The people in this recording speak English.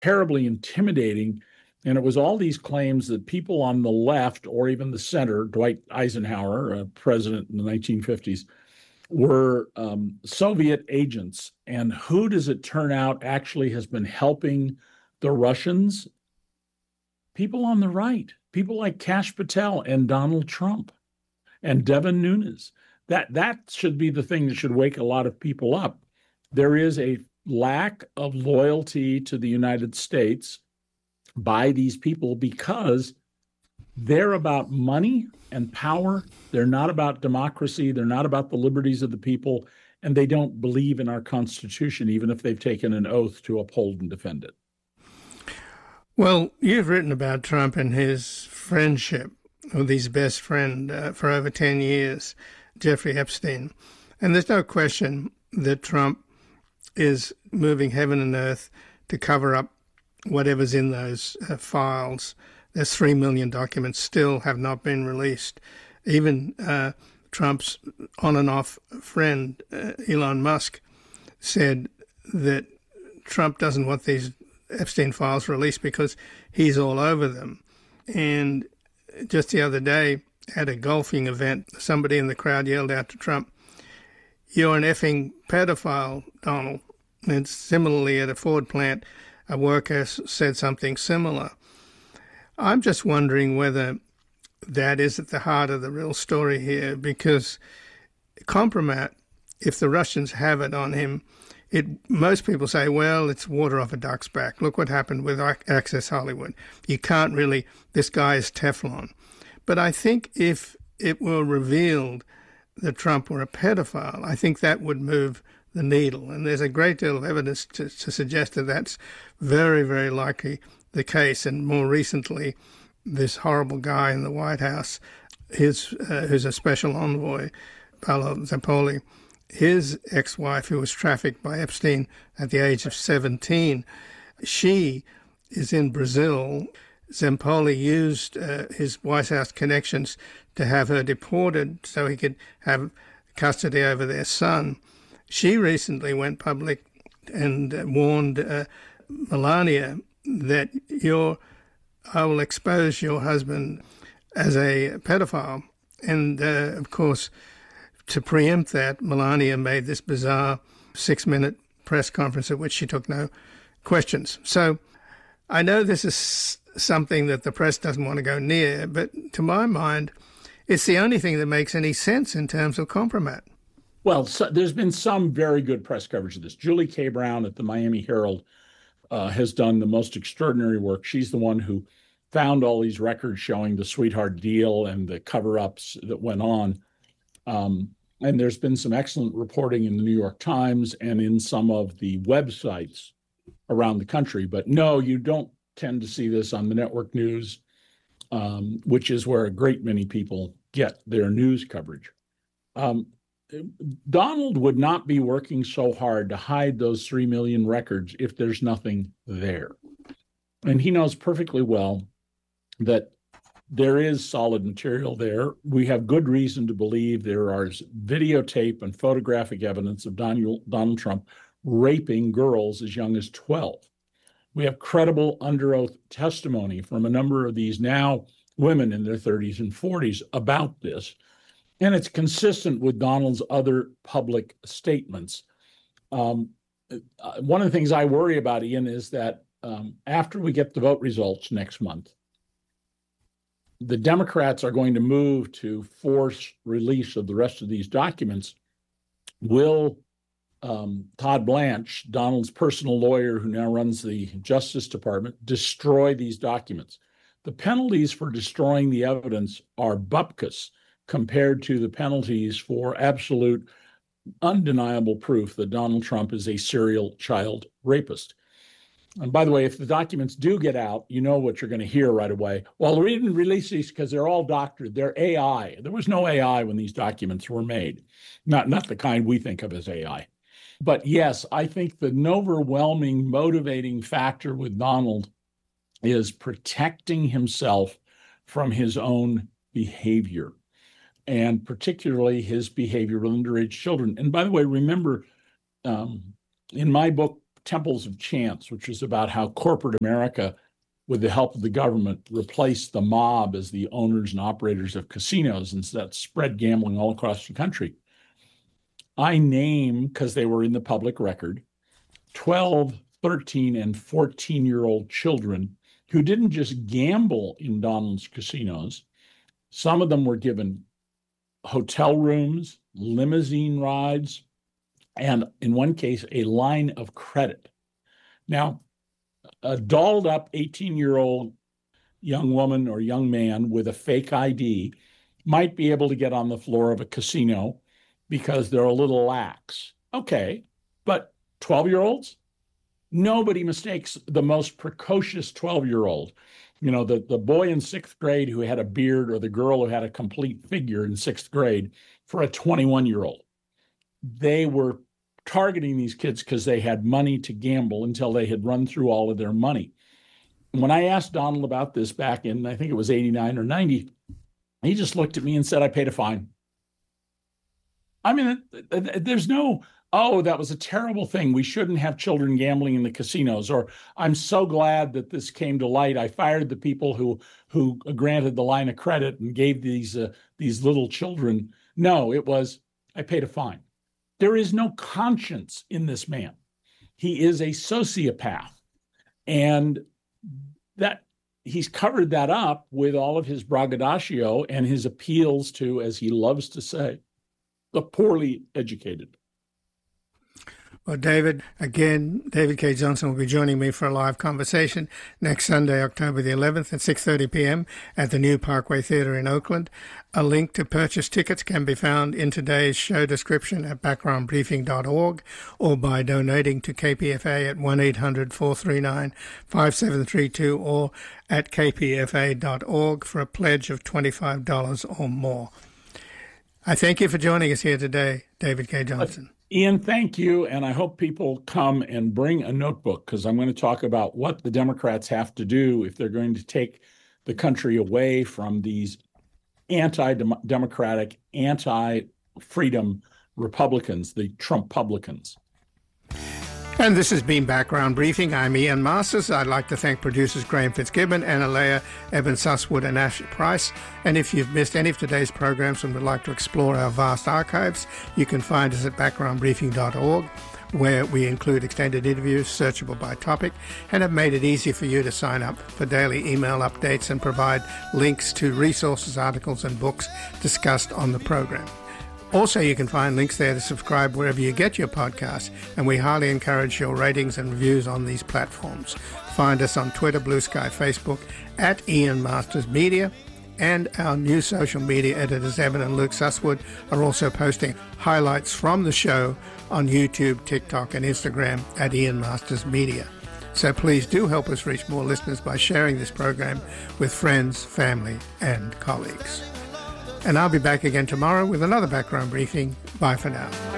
terribly intimidating. And it was all these claims that people on the left or even the center, Dwight Eisenhower, president in the 1950s, were Soviet agents. And who does it turn out actually has been helping the Russians? People on the right, people like Kash Patel and Donald Trump and Devin Nunes. That should be the thing that should wake a lot of people up. There is a lack of loyalty to the United States by these people because they're about money and power. They're not about democracy. They're not about the liberties of the people. And they don't believe in our Constitution, even if they've taken an oath to uphold and defend it. Well, you've written about Trump and his friendship with his best friend for over 10 years, Jeffrey Epstein. And there's no question that Trump is moving heaven and earth to cover up whatever's in those files. There's 3 million documents still have not been released. Even Trump's on and off friend, Elon Musk, said that Trump doesn't want these Epstein files released because he's all over them. And just the other day at a golfing event, somebody in the crowd yelled out to Trump, "You're an effing pedophile, Donald." And similarly at a Ford plant, a worker said something similar. I'm just wondering whether that is at the heart of the real story here, because Compromat, if the Russians have it on him, most people say, well, it's water off a duck's back. Look what happened with Access Hollywood. You can't really, this guy is Teflon. But I think if it were revealed that Trump were a pedophile, I think that would move the needle. And there's a great deal of evidence to suggest that that's very, very likely the case. And more recently, this horrible guy in the White House, who's a special envoy, Paolo Zampoli, his ex-wife, who was trafficked by Epstein at the age of 17, she is in Brazil. Zampoli used his White House connections to have her deported so he could have custody over their son. She recently went public and warned Melania that I will expose your husband as a pedophile. And, of course, to preempt that, Melania made this bizarre 6-minute press conference at which she took no questions. So I know this is something that the press doesn't want to go near, but to my mind, it's the only thing that makes any sense in terms of Compromat. Well, there's been some very good press coverage of this. Julie K. Brown at the Miami Herald has done the most extraordinary work. She's the one who found all these records showing the sweetheart deal and the cover-ups that went on. And there's been some excellent reporting in the New York Times and in some of the websites around the country. But no, you don't tend to see this on the network news, which is where a great many people get their news coverage. Donald would not be working so hard to hide those 3 million records if there's nothing there. And he knows perfectly well that there is solid material there. We have good reason to believe there are videotape and photographic evidence of Donald Trump raping girls as young as 12. We have credible under oath testimony from a number of these now women in their 30s and 40s about this. And it's consistent with Donald's other public statements. One of the things I worry about, Ian, is that after we get the vote results next month, the Democrats are going to move to force release of the rest of these documents. Will Todd Blanche, Donald's personal lawyer who now runs the Justice Department, destroy these documents? The penalties for destroying the evidence are bupkis compared to the penalties for absolute, undeniable proof that Donald Trump is a serial child rapist. And by the way, if the documents do get out, you know what you're going to hear right away. Well, we didn't release these because they're all doctored. They're AI. There was no AI when these documents were made, not the kind we think of as AI. But yes, I think the overwhelming motivating factor with Donald is protecting himself from his own behavior, and particularly his behavior with underage children. And by the way, remember, in my book, Temples of Chance, which is about how corporate America, with the help of the government, replaced the mob as the owners and operators of casinos, and that spread gambling all across the country. I name, because they were in the public record, 12, 13, and 14-year-old children who didn't just gamble in Donald's casinos. Some of them were given hotel rooms, limousine rides, and in one case, a line of credit. Now, a dolled up 18-year-old young woman or young man with a fake ID might be able to get on the floor of a casino because they're a little lax. Okay, but 12-year-olds? Nobody mistakes the most precocious 12-year-old. You know, the boy in sixth grade who had a beard or the girl who had a complete figure in sixth grade for a 21-year-old. They were targeting these kids because they had money to gamble until they had run through all of their money. When I asked Donald about this back in, I think it was 89 or 90, he just looked at me and said, I paid a fine. I mean, there's no, oh, that was a terrible thing. We shouldn't have children gambling in the casinos. Or I'm so glad that this came to light. I fired the people who granted the line of credit and gave these little children. No, it was, I paid a fine. There is no conscience in this man. He is a sociopath. And that he's covered that up with all of his braggadocio and his appeals to, as he loves to say, the poorly educated. Well, David Cay Johnston will be joining me for a live conversation next Sunday, October the 11th at 6:30 p.m. at the New Parkway Theatre in Oakland. A link to purchase tickets can be found in today's show description at backgroundbriefing.org or by donating to KPFA at 1-800-439-5732 or at kpfa.org for a pledge of $25 or more. I thank you for joining us here today, David Cay Johnston. Ian, thank you. And I hope people come and bring a notebook, because I'm going to talk about what the Democrats have to do if they're going to take the country away from these anti-democratic, anti-freedom Republicans, the Trump-publicans. And this has been Background Briefing. I'm Ian Masters. I'd like to thank producers Graham Fitzgibbon, Anna Leah, Evan Susswood, and Ash Price. And if you've missed any of today's programs and would like to explore our vast archives, you can find us at backgroundbriefing.org, where we include extended interviews searchable by topic and have made it easy for you to sign up for daily email updates and provide links to resources, articles, and books discussed on the program. Also, you can find links there to subscribe wherever you get your podcasts, and we highly encourage your ratings and reviews on these platforms. Find us on Twitter, Blue Sky, Facebook, at Ian Masters Media, and our new social media editors, Evan and Luke Susswood, are also posting highlights from the show on YouTube, TikTok, and Instagram at Ian Masters Media. So please do help us reach more listeners by sharing this program with friends, family, and colleagues. And I'll be back again tomorrow with another Background Briefing. Bye for now.